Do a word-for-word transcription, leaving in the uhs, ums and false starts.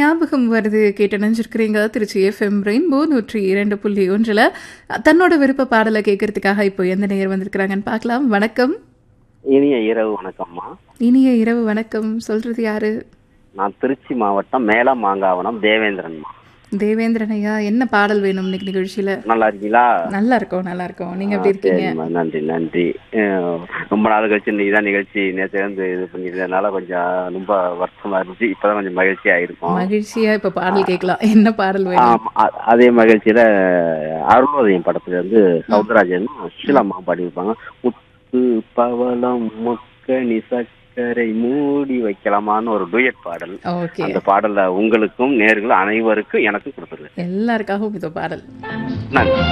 ஞாபகம் வருது கேட்டு நினைஞ்சிருக்கிறீங்க. திருச்சி எஃப்எம் ரெயின்போ நூற்றி இரண்டு புள்ளி ஒன்றில் தன்னோட விருப்ப பாடலை கேட்கறதுக்காக இப்போ எந்த நேயர் வந்திருக்கிறாங்கன்னு பார்க்கலாம். வணக்கம். இனிய இரவு வணக்கம்மா. இனிய இரவு வணக்கம். சொல்றது யாரு? நான் திருச்சி மாவட்டம் மேல மாங்காவனம் தேவேந்திரன்மா. தேவேந்திரன் ஐயா, என்ன பாடல் வேணும் இன்னைக்கு நிகழ்ச்சியில? நல்லா இருக்கீங்களா? நல்லா இருக்கோம், நல்லா இருக்கோம். நீங்க எப்படி இருக்கீங்க? சரிம்மா, நன்றி நன்றி. அஹ் ரொம்ப நாள் கழிச்சு நீ தான் நிகழ்ச்சி நேற்று இருந்து இது பண்ணிருந்ததுனால கொஞ்சம் ரொம்ப வருஷமா இருந்துச்சு. இப்பதான் கொஞ்சம் மகிழ்ச்சி ஆயிருக்கும். மகிழ்ச்சியா இப்ப பாடல் கேட்கலாம். என்ன பாடல் வேணும்? ஆமா, அ- அதே மகிழ்ச்சியில அருள்வதயம் படத்துல இருந்து சௌந்தரராஜன் ஷீலாமா பாடியிருப்பாங்க. முத்து பவளம் முக்கணி சக்கரை மூடி வைக்கலாமான்னு ஒரு டூயட் பாடல். ஓகே, அந்த பாடல உங்களுக்கும் நேர்கள் அனைவருக்கும் எனக்கும் கொடுத்துருது. எல்லாருக்காகவும் இந்த பாடல். நன்றி.